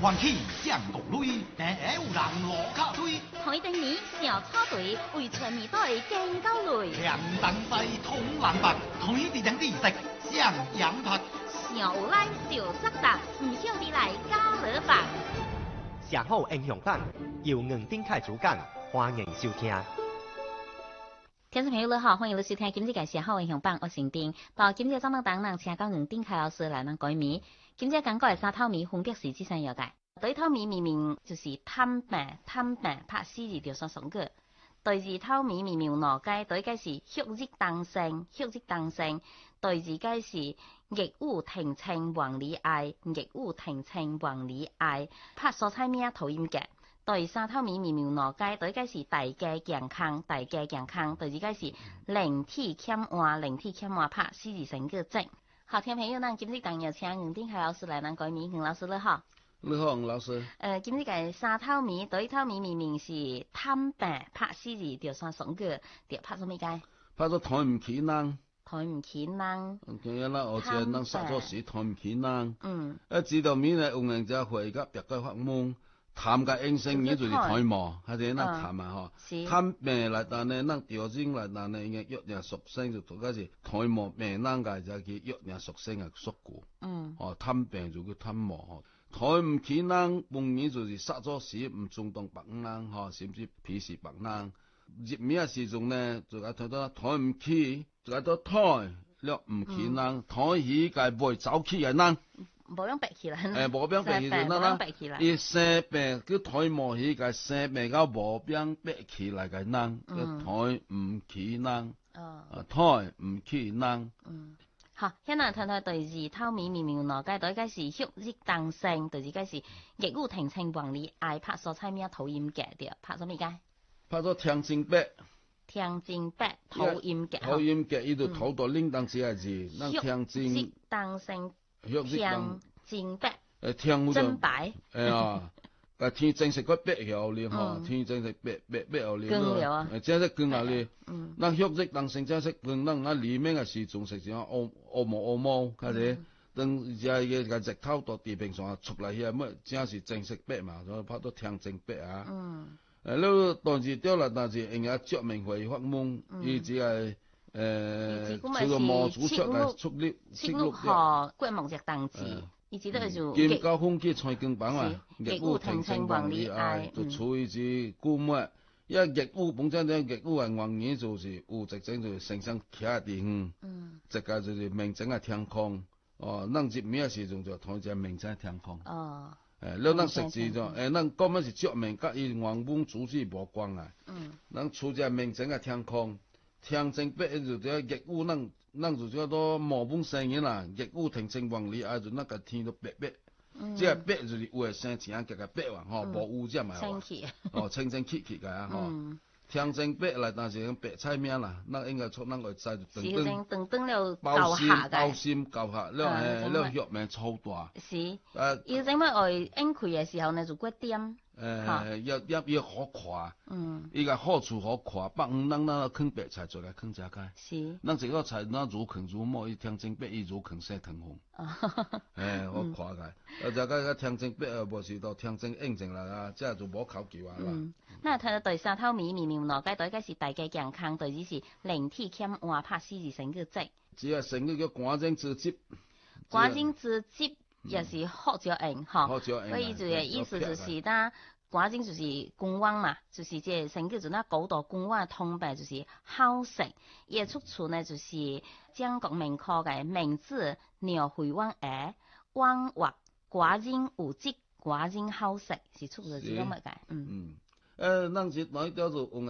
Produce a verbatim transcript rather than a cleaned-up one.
欢喜上道内，但有人落卡堆。 海丁年小草队为全面队競交累， 兩等西通難拔，同一地點地食上羊拍。 上有咱小sắc達，唔向你來加勒白。 上好英雄榜由吳丁凱主講，歡迎收聽。 聽眾朋友你好，歡迎你收聽今日嘅上好英雄榜，我姓丁。到今日早上當人請到吳丁凱老師來咱改名。今日講過嘅三套米分別是幾三樣嘅？第一套米明明就是探病探病拍死字條所送嘅。第二套米明明腦街，第一個是旭日當升，旭日當升。第二個是逆雨停情黃里愛，逆雨停情黃里愛，拍蔬菜名頭音嘅。第三套米明明腦街，第一個是大家健康，大家健康。第二個是靈體欠換，靈體欠換拍死字成個正。好，聽朋友，咱今日當有請吳丁凱老師來咱改名，吳老師你好。 你好，吳老師。誒、 呃，今日嘅三套米，第一套米明明是探病拍死字條算送個，條拍咗咩街？ 拍咗抬唔起人。 抬唔起人。 咁樣啦，我只係能殺咗時抬唔起人。 嗯。 一知道面咧，有人就會甲別個發夢，探個應聲嘢就是抬模，係哋能探啊嗬。探病嚟但係能調整嚟但係嘅約人屬性就同嗰時抬模病人嘅就叫約人屬性嘅縮固。嗯。哦，探病就叫探模。抬唔起人，本嘢就是殺咗時唔中當白人，嗬，甚至鄙視白人。入面嘅時鐘咧，就係睇到抬唔起，就係到抬落唔起人，抬起個背走起嘅人。 冇樣白起來。 誒，冇樣白起來啦。伊生病佢抬冇起個生病個冇樣白起來嘅人，佢抬唔起人。哦。抬唔起人。 嗯。好，現在睇睇第二套米明明腦街，第一個是旭日當升，第二個是逆雨停情黃里愛，拍蔬菜名頭音嘅對，拍咗咩街？ 拍咗聽正白。 聽正白頭音嘅。 頭音嘅，伊度頭度拎當時個字，咱聽正。 旭日當升。聽正白。 誒，聽真白。 誒啊！誒，天正食個白油咧，嗬，天正食白白白油咧。 更了啊！ 誒，正式更下咧。嗯。咱旭日當升正式更，咱啊裡面嘅時仲食上烏烏毛烏毛，睇下，等只嘅個日頭到地平上出來遐，乜正是正式白嘛，所以拍到聽正白啊。嗯。誒，你當時掉啦，但是人家著名會發夢，伊只係誒，這個毛主出嚟出力， 七六號國木日當時。伊只都就見到風機菜根板啊， 逆雨停情黃里愛， 就處於是古末，因為逆雨本身咧，逆雨係黃語就是有直整就是成身企喺地方，嗯，直個就是明整嘅天空，哦，咱入面嘅時陣就同隻明整嘅天空，哦，誒，你咱實際就誒，咱根本是著名甲伊原本主旨無關啊，嗯，咱處隻明整嘅天空，天正白就啲逆雨咱。咱就叫做毛本生嘅啦，逆雨停情黃里愛就那個天都白白，即係白就是有嘅生錢加個白話，吼，無有只咪話，哦，清清氣氣個啊，吼，天正白嚟，但是白菜名啦，咱應該出咱個菜就等等， 等等了包心包心夠下，了誒，了血命粗大， 是，誒，要整乜外應開嘅時候呢就骨點。 誒，要要要好看，嗯，伊個好處好看，北方咱咱囥白菜做來囥食開，是，咱這個菜咱如囥如毛，伊天正白伊如囥生糖紅，誒，好看個，啊，就個個天正白啊，無是到天正硬正啦啊，即係就無考究啊啦。嗯， 那睇到第三套米明明腦街，第一個是大家健康，第二是靈體欠換拍死字成個節， 只係成個叫關鍵字節， 關鍵字節。也是好少用哈，所以就嘅意思就是呾關鍵就是公灣嘛，就是即係成叫做呾高度公灣嘅通病就是好食，伊嘅出處呢就是將國明科嘅名字鳥回灣誒，灣或寡人有質，寡人好食是出自呢咁嘅，嗯。 嗯，誒，咱是哪一條就用